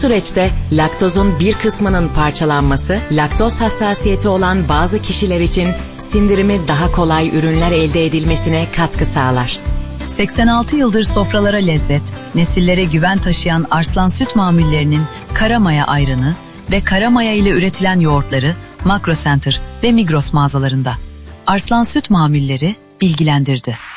Süreçte laktozun bir kısmının parçalanması, laktoz hassasiyeti olan bazı kişiler için sindirimi daha kolay ürünler elde edilmesine katkı sağlar. 86 yıldır sofralara lezzet, nesillere güven taşıyan Arslan Süt Mamullerinin Karamaya ayranı ve Karamaya ile üretilen yoğurtları Makro Center ve Migros mağazalarında. Arslan Süt Mamulleri bilgilendirdi.